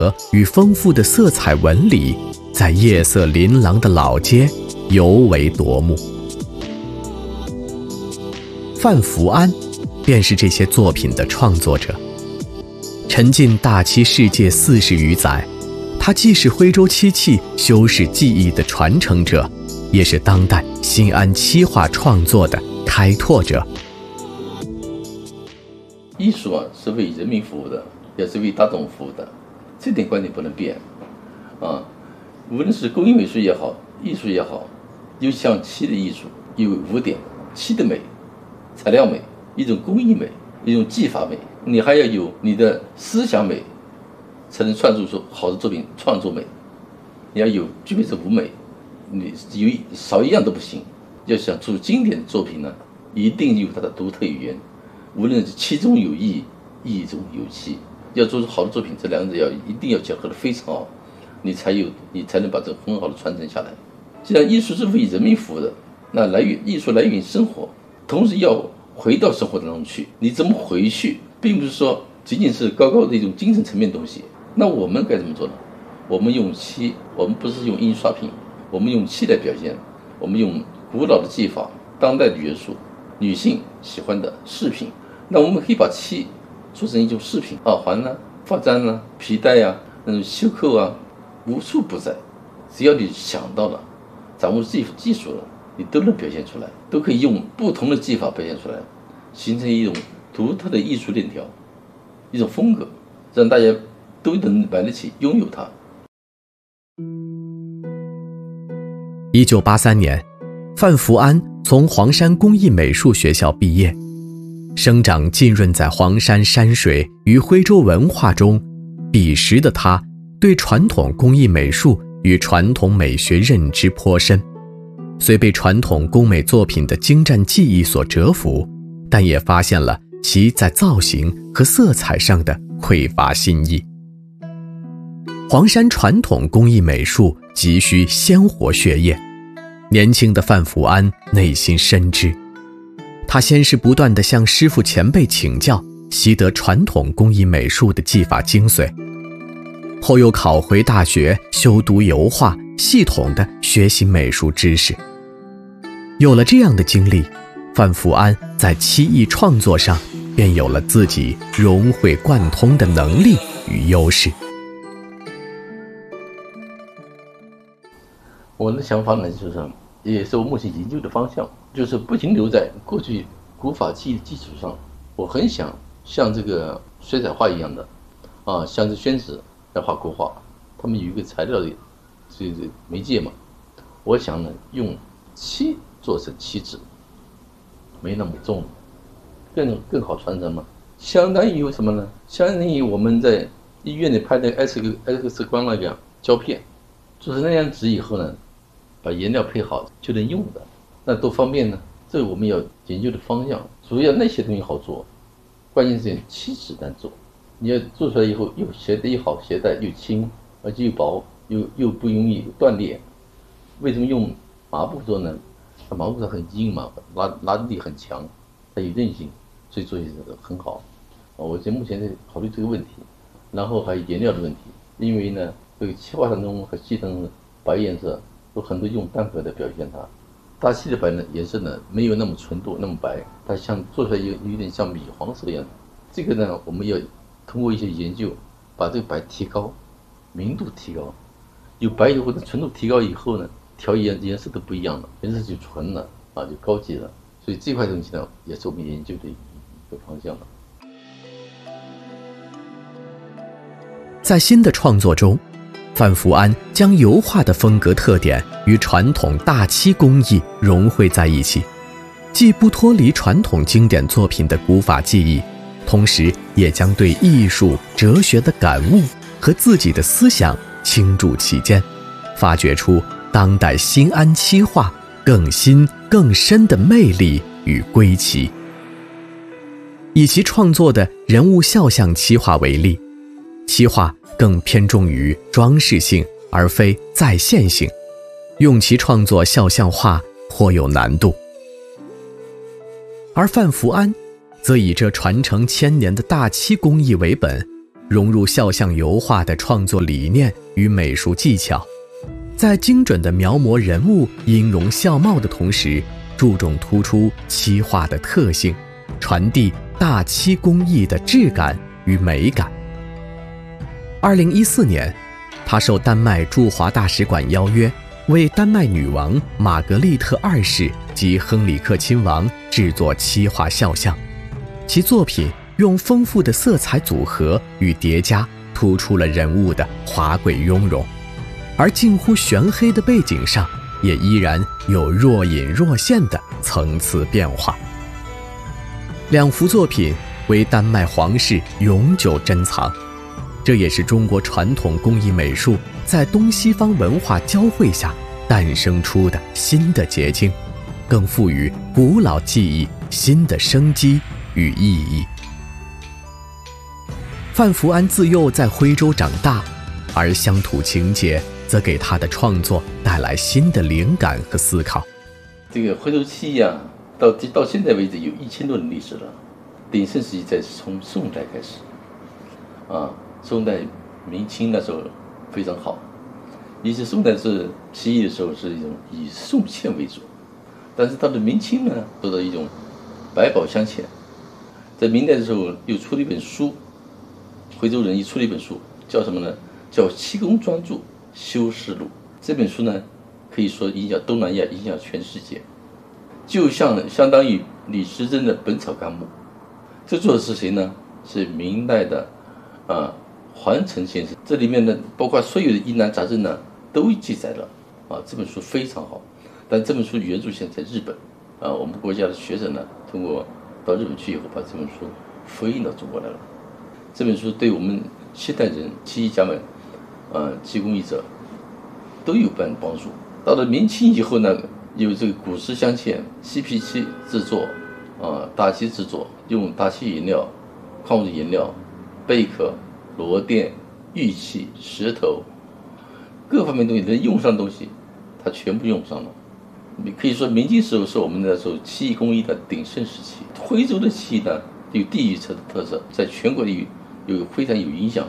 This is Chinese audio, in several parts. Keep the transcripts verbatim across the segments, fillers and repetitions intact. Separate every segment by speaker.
Speaker 1: 与丰富的色彩纹理，在夜色琳琅的老街尤为夺目。范福安便是这些作品的创作者。沉浸大漆世界四十余载，他既是徽州漆器修饰技艺的传承者，也是当代新安漆画创作的开拓者。
Speaker 2: 艺术啊，是为人民服务的，也是为大众服务的，这点观点不能变啊。无论是工艺美术也好，艺术也好，有像漆的艺术有五点：漆的美、材料美、一种工艺美、一种技法美，你还要有你的思想美，才能创作出好的作品。创作美，你要有具备这五美，你有少一样都不行。要想出经典的作品呢，一定有它的独特语言。无论是漆中有艺，艺中有漆，要做出好的作品，这两者要一定要结合得非常好，你才有你才能把这很好的传承下来。既然艺术是为人民服务的，那来源艺术来源于生活，同时要回到生活当中去。你怎么回去，并不是说仅仅是高高的一种精神层面的东西。那我们该怎么做呢？我们用漆，我们不是用印刷品，我们用漆来表现，我们用古老的技法、当代的元素、女性喜欢的饰品。那我们可以把漆做成一种饰品，耳环啊、发簪啊、皮带啊、那种袖扣啊，无处不在。只要你想到了，掌握技技术了，你都能表现出来，都可以用不同的技法表现出来，形成一种独特的艺术链条，一种风格，让大家都能买得起、拥有它。
Speaker 1: 一九八三年，范福安从黄山工艺美术学校毕业。生长浸润在黄山山水与徽州文化中，彼时的他对传统工艺美术与传统美学认知颇深，虽被传统工美作品的精湛技艺所折服，但也发现了其在造型和色彩上的匮乏新意。黄山传统工艺美术急需鲜活血液，年轻的范福安内心深知。他先是不断地向师傅前辈请教，习得传统工艺美术的技法精髓，后又考回大学修读油画，系统地学习美术知识。有了这样的经历，范福安在漆艺创作上便有了自己融会贯通的能力与优势。
Speaker 2: 我的想法呢，就是也是我目前研究的方向，就是不停留在过去古法技艺的基础上，我很想像这个水彩画一样的，啊，像这宣纸来画国画，他们有一个材料的这个媒介嘛，我想呢用漆做成漆纸，没那么重，更更好传承嘛。相当于什么呢？相当于我们在医院里拍的 X X 光那个胶片，做成那样纸以后呢，把颜料配好就能用的，那多方便呢？这是我们要研究的方向。主要那些东西好做，关键是漆纸难做。你要做出来以后，又携带又好携带，又轻，而且又薄，又又不容易断裂。为什么用麻布做呢？它麻布它很硬嘛，拉拉力很强，它有韧性，所以做起来很好。我现在目前在考虑这个问题，然后还有颜料的问题，因为呢，这个漆画当中和漆层白颜色有很多用单核来表现它。大漆的白呢颜色呢没有那么纯度那么白，它像做出来有有点像米黄色的样子。这个呢我们要通过一些研究把这个白提高，明度提高，有白以后的纯度提高以后呢，调颜颜色都不一样了，颜色就纯了啊，就高级了。所以这块东西呢也是我们研究的一个方向了。
Speaker 1: 在新的创作中，范福安将油画的风格特点与传统大漆工艺融汇在一起，既不脱离传统经典作品的古法技艺，同时也将对艺术哲学的感悟和自己的思想倾注其间，发掘出当代新安漆画更新更深的魅力与归期。以其创作的人物肖像漆画为例，漆画更偏重于装饰性而非再现性，用其创作肖像画颇有难度。而范福安则以这传承千年的大漆工艺为本， 融入肖像油画的创作理念与美术技巧，在精准地描摹人物音容笑貌的同时，注重突出漆画的特性，传递大漆工艺的质感与美感。二零一四年，他受丹麦驻华大使馆邀约，为丹麦女王玛格丽特二世及亨里克亲王制作漆画肖像，其作品用丰富的色彩组合与叠加，突出了人物的华贵雍容，而近乎全黑的背景上，也依然有若隐若现的层次变化。两幅作品为丹麦皇室永久珍藏，这也是中国传统工艺美术在东西方文化交汇下诞生出的新的结晶，更赋予古老技艺新的生机与意义。范福安自幼在徽州长大，而乡土情节则给他的创作带来新的灵感和思考。
Speaker 2: 这个徽州漆呀、啊，到到现在为止有一千多年历史了，鼎盛时期在从宋代开始，啊，宋代明清那时候非常好，以及宋代是漆艺的时候是一种以宋嵌为主，但是到了明清呢，做到一种百宝镶嵌。在明代的时候又出了一本书，徽州人又出了一本书，叫什么呢？叫《漆工专著修饰录》。这本书呢，可以说影响东南亚，影响全世界，就像相当于李时珍的《本草纲目》。这作者是谁呢？是明代的啊桓成先生。这里面呢，包括所有的疑难杂症呢，都记载了啊。这本书非常好，但这本书原著现在在日本啊，我们国家的学生呢，通过到日本去以后，把这本书翻译到中国来了。这本书对我们现代人、漆艺家们、呃，漆工艺者都有帮帮助。到了明清以后呢，有这个古石镶嵌、漆皮漆制作，啊、呃，大漆制作，用大漆颜料、矿物质颜料、贝壳、螺钿、玉器、石头，各方面东西能用上的东西，它全部用上了。可以说，明清时候是我们那时候漆艺工艺的鼎盛时期。徽州的漆呢，有地域特特色，在全国有有非常有影响。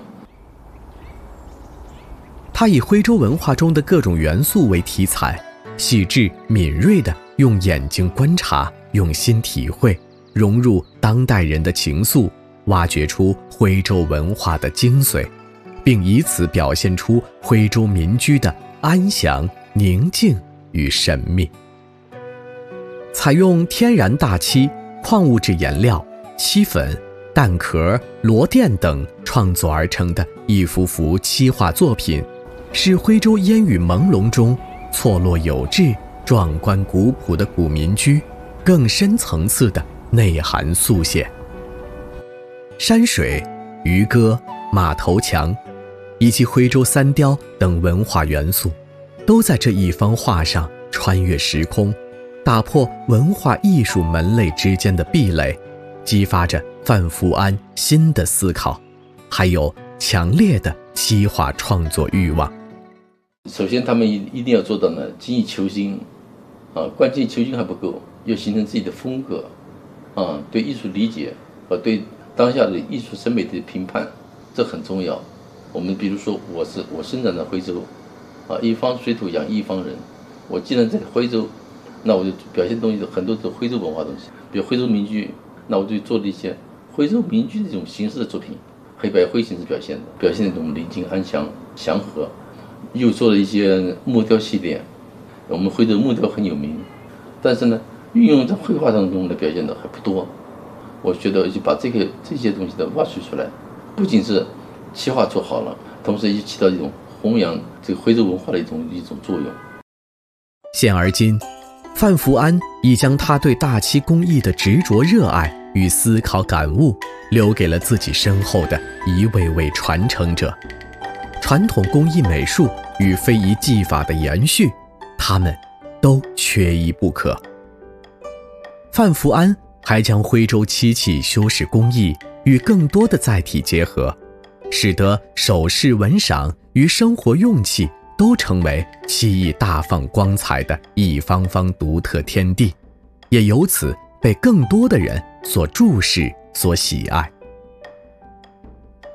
Speaker 1: 他以徽州文化中的各种元素为题材，细致敏锐地用眼睛观察，用心体会，融入当代人的情愫，挖掘出徽州文化的精髓，并以此表现出徽州民居的安详、宁静与神秘。采用天然大漆、矿物质颜料、漆粉、蛋壳、螺钿等创作而成的一幅幅漆画作品，是徽州烟雨朦胧中错落有致、壮观古朴的古民居更深层次的内涵速写。山水、渔歌、马头墙以及徽州三雕等文化元素，都在这一方画上穿越时空，打破文化艺术门类之间的壁垒，激发着范福安新的思考，还有强烈的漆画创作欲望。
Speaker 2: 首先，他们一一定要做到呢，精益求精，啊，关键求精还不够，要形成自己的风格，啊，对艺术理解和对当下的艺术审美的评判，这很重要。我们比如说，我是我生长在徽州，啊，一方水土养一方人，我既然在徽州，那我就表现东西很多都是徽州文化东西，比如徽州民居，那我就做了一些徽州民居这种形式的作品，黑白灰形式表现的，表现那种宁静安详、祥和。又做了一些木雕系列，我们徽州木雕很有名，但是呢，运用在绘画当中的表现的还不多。我觉得就把这个这些东西的挖掘出来，不仅是漆画做好了，同时也起到一种弘扬这个徽州文化的一种一种作用。
Speaker 1: 现而今，范福安已将他对大漆工艺的执着热爱与思考感悟，留给了自己身后的一位位传承者。传统工艺美术与非遗技法的延续，他们都缺一不可。范福安还将徽州漆器修饰工艺与更多的载体结合，使得首饰文赏与生活用器都成为漆艺大放光彩的一方方独特天地，也由此被更多的人所注视、所喜爱。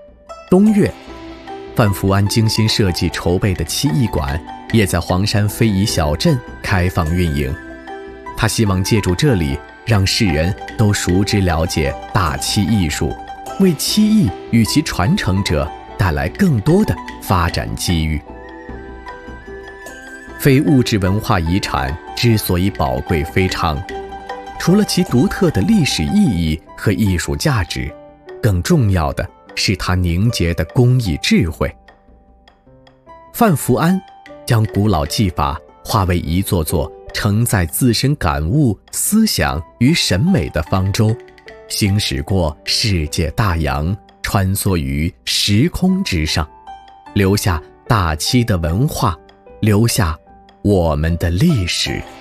Speaker 1: 冬月，范福安精心设计筹备的漆艺馆也在黄山非遗小镇开放运营。他希望借助这里，让世人都熟知了解大漆艺术，为漆艺与其传承者带来更多的发展机遇。非物质文化遗产之所以宝贵非常，除了其独特的历史意义和艺术价值，更重要的是它凝结的工艺智慧。范福安将古老技法化为一座座承载自身感悟、思想与审美的方舟，行驶过世界大洋，穿梭于时空之上，留下大漆的文化，留下我们的历史。